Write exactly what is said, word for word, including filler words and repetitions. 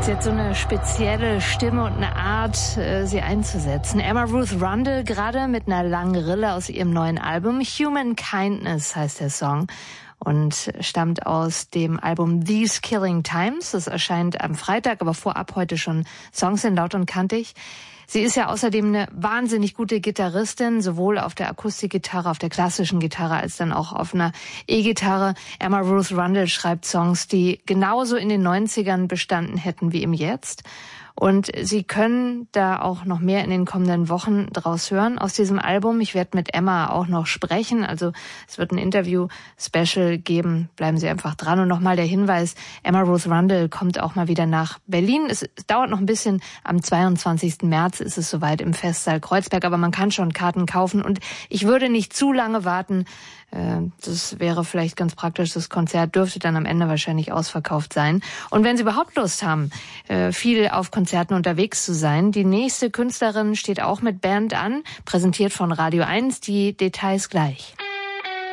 Sie hat so eine spezielle Stimme und eine Art, sie einzusetzen. Emma Ruth Rundle, gerade mit einer langen Rille aus ihrem neuen Album. Human Kindness heißt der Song und stammt aus dem Album These Killing Times. Das erscheint am Freitag, aber vorab heute schon Songs in Laut und Kantig. Sie ist ja außerdem eine wahnsinnig gute Gitarristin, sowohl auf der Akustikgitarre, auf der klassischen Gitarre, als dann auch auf einer E-Gitarre. Emma Ruth Rundle schreibt Songs, die genauso in den neunzigern bestanden hätten wie im Jetzt. Und Sie können da auch noch mehr in den kommenden Wochen draus hören aus diesem Album. Ich werde mit Emma auch noch sprechen. Also es wird ein Interview-Special geben. Bleiben Sie einfach dran. Und nochmal der Hinweis, Emma Ruth Rundle kommt auch mal wieder nach Berlin. Es dauert noch ein bisschen. Am zweiundzwanzigsten März ist es soweit im Festsaal Kreuzberg. Aber man kann schon Karten kaufen. Und ich würde nicht zu lange warten. Das wäre vielleicht ganz praktisch. Das Konzert dürfte dann am Ende wahrscheinlich ausverkauft sein. Und wenn Sie überhaupt Lust haben, viel auf Konzerten unterwegs zu sein, die nächste Künstlerin steht auch mit Band an, präsentiert von Radio eins. Die Details gleich.